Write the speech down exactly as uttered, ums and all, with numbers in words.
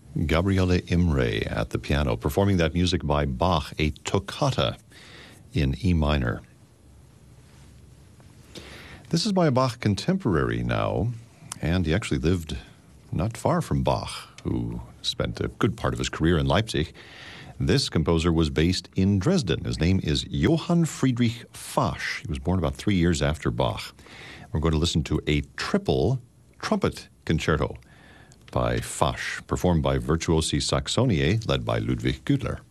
Gabriele Imre at the piano, performing that music by Bach, a toccata in E minor. This is by a Bach contemporary now, and he actually lived not far from Bach, who spent a good part of his career in Leipzig. This composer was based in Dresden. His name is Johann Friedrich Fasch. He was born about three years after Bach. We're going to listen to a triple trumpet concerto by Fasch, performed by Virtuosi Saxoniae, led by Ludwig Gütler.